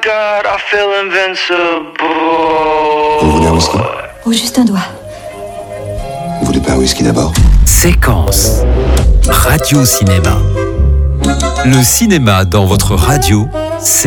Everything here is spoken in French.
God, I feel invincible. Vous voulez un whisky? Oh, juste un doigt. Vous voulez pas un whisky d'abord? Séquence Radio Cinéma. Le cinéma dans votre radio, c'est